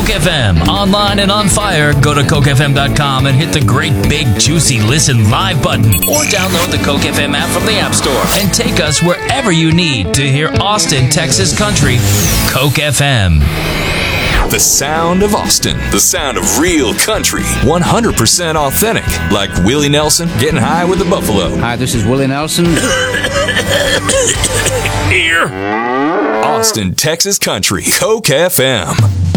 Coke FM, online and on fire. Go to cokefm.com and hit the great big juicy listen live button, or download the Coke FM app from the App Store and take us wherever you need to hear Austin, Texas country. Coke FM. The sound of Austin. The sound of real country. 100% authentic. Like Willie Nelson getting high with the buffalo. Hi, this is Willie Nelson. Here. Austin, Texas country. Coke FM.